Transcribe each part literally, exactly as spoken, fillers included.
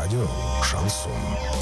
Радио «Шансон».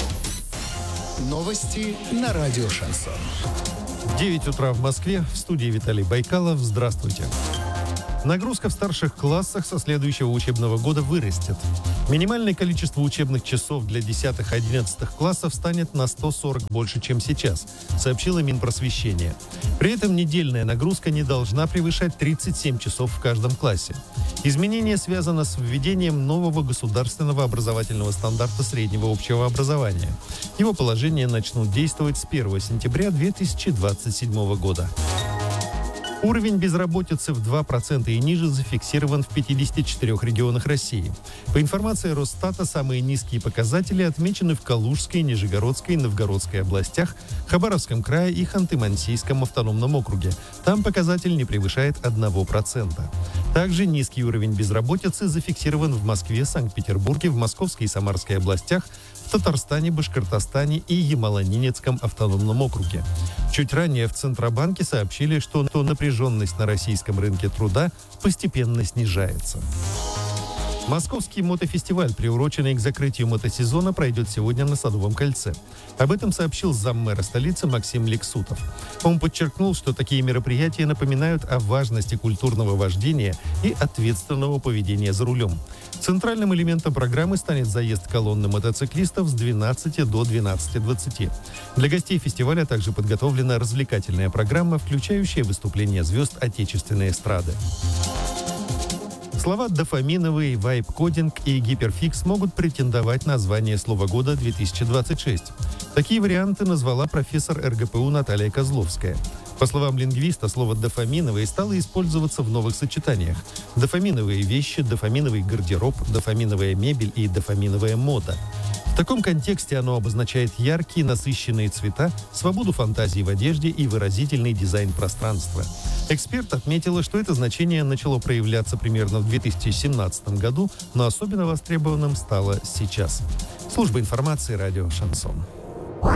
Новости на радио «Шансон». девять утра в Москве. В студии Виталий Байкалов. Здравствуйте. Нагрузка в старших классах со следующего учебного года вырастет. Минимальное количество учебных часов для десятых-одиннадцатых классов станет на сто сорок больше, чем сейчас, сообщило Минпросвещение. При этом недельная нагрузка не должна превышать тридцать семь часов в каждом классе. Изменение связано с введением нового государственного образовательного стандарта среднего общего образования. Его положения начнут действовать с первого сентября две тысячи двадцать седьмого года. Уровень безработицы в два процента и ниже зафиксирован в пятидесяти четырёх регионах России. По информации Росстата, самые низкие показатели отмечены в Калужской, Нижегородской, Новгородской областях, Хабаровском крае и Ханты-Мансийском автономном округе. Там показатель не превышает одного процента. Также низкий уровень безработицы зафиксирован в Москве, Санкт-Петербурге, в Московской и Самарской областях, в Татарстане, Башкортостане и Ямало-Ненецком автономном округе. Чуть ранее в Центробанке сообщили, что напряженность на российском рынке труда постепенно снижается. Московский мотофестиваль, приуроченный к закрытию мотосезона, пройдет сегодня на Садовом кольце. Об этом сообщил заммэра столицы Максим Лексутов. Он подчеркнул, что такие мероприятия напоминают о важности культурного вождения и ответственного поведения за рулем. Центральным элементом программы станет заезд колонны мотоциклистов с двенадцати до двенадцати двадцати. Для гостей фестиваля также подготовлена развлекательная программа, включающая выступления звезд отечественной эстрады. Слова «дофаминовый», «вайб-кодинг» и «гиперфикс» могут претендовать на звание слова года две тысячи двадцать шесть. Такие варианты назвала профессор эр гэ пэ у Наталья Козловская. По словам лингвиста, слово «дофаминовый» стало использоваться в новых сочетаниях. Дофаминовые вещи, дофаминовый гардероб, дофаминовая мебель и дофаминовая мода. В таком контексте оно обозначает яркие, насыщенные цвета, свободу фантазии в одежде и выразительный дизайн пространства. Эксперт отметила, что это значение начало проявляться примерно в две тысячи семнадцатом году, но особенно востребованным стало сейчас. Служба информации радио «Шансон».